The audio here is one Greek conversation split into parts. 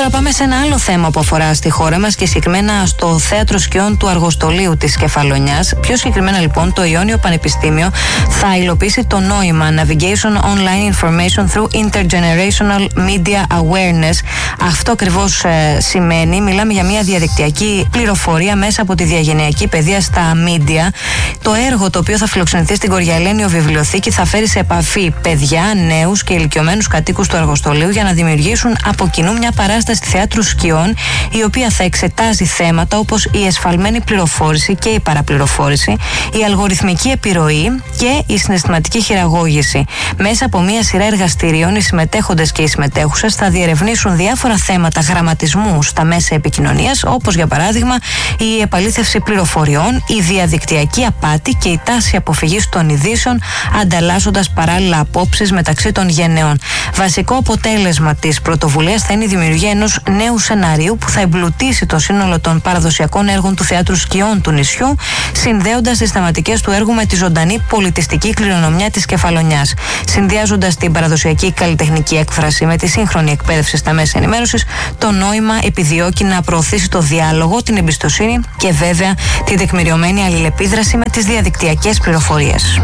Τώρα πάμε σε ένα άλλο θέμα που αφορά στη χώρα μας και συγκεκριμένα στο Θέατρο Σκιών του Αργοστολίου της Κεφαλονιάς. Πιο συγκεκριμένα λοιπόν το Ιόνιο Πανεπιστήμιο θα υλοποιήσει το νόημα Navigation Online Information through Intergenerational Media Awareness. Αυτό ακριβώς σημαίνει, μιλάμε για μια διαδικτυακή πληροφορία μέσα από τη διαγενειακή παιδεία στα media. Το έργο το οποίο θα φιλοξενηθεί στην Κοριαλένιο Βιβλιοθήκη θα φέρει σε επαφή παιδιά, νέους και ηλικιωμένους κατοίκους του Αργοστολίου για να δημιουργήσουν από κοινού μια παράσταση θεάτρου σκιών, η οποία θα εξετάζει θέματα όπως η εσφαλμένη πληροφόρηση και η παραπληροφόρηση, η αλγοριθμική επιρροή και η συναισθηματική χειραγώγηση. Μέσα από μια σειρά εργαστηρίων, οι συμμετέχοντες και οι συμμετέχουσες θα διερευνήσουν διάφορα θέματα γραμματισμού στα μέσα επικοινωνίας, όπως για παράδειγμα η επαλήθευση πληροφοριών, η διαδικτυακή απάτη και η τάση αποφυγής των ειδήσεων, ανταλλάσσοντας παράλληλα απόψεις μεταξύ των γενναιών. Βασικό αποτέλεσμα της πρωτοβουλίας θα είναι η δημιουργία ενός νέου σεναρίου που θα εμπλουτίσει το σύνολο των παραδοσιακών έργων του Θεάτρου Σκιών του νησιού, συνδέοντας τις θεματικές του έργου με τη ζωντανή πολιτιστική κληρονομιά της Κεφαλονιάς. Συνδυάζοντας την παραδοσιακή καλλιτεχνική έκφραση με τη σύγχρονη εκπαίδευση στα μέσα ενημέρωσης, το νόημα επιδιώκει να προωθήσει το διάλογο, την εμπιστοσύνη και βέβαια την τεκμηριωμένη αλληλεπίδραση με τις διαδικτυακές πληροφορίες.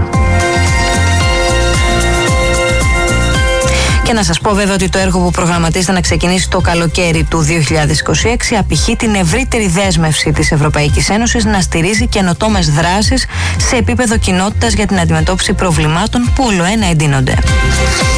Και να σας πω βέβαια ότι το έργο που προγραμματίζεται να ξεκινήσει το καλοκαίρι του 2026 απηχεί την ευρύτερη δέσμευση της Ευρωπαϊκής Ένωσης να στηρίζει καινοτόμες δράσεις σε επίπεδο κοινότητας για την αντιμετώπιση προβλημάτων που ολοένα εντείνονται.